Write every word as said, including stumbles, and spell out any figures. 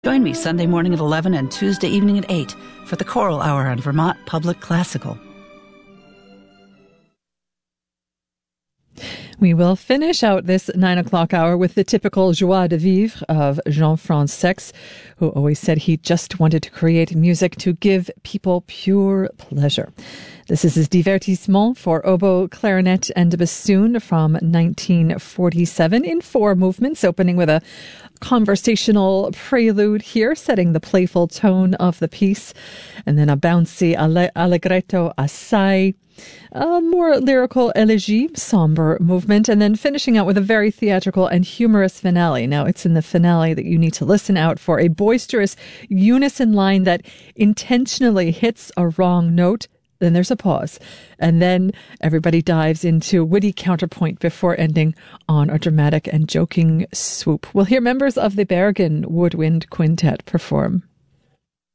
Join me Sunday morning at eleven and Tuesday evening at eight for the Choral Hour on Vermont Public Classical. We will finish out this nine o'clock hour with the typical joie de vivre of Jean-Franz Seix, who always said he just wanted to create music to give people pure pleasure. This is his Divertissement for oboe, clarinet, and bassoon from nineteen forty-seven in four movements, opening with a conversational prelude here, setting the playful tone of the piece, and then a bouncy allegretto assai, a more lyrical elegy, somber movement, and then finishing out with a very theatrical and humorous finale. Now, it's in the finale that you need to listen out for a boisterous unison line that intentionally hits a wrong note. Then there's a pause, and then everybody dives into witty counterpoint before ending on a dramatic and joking swoop. We'll hear members of the Bergen Woodwind Quintet perform.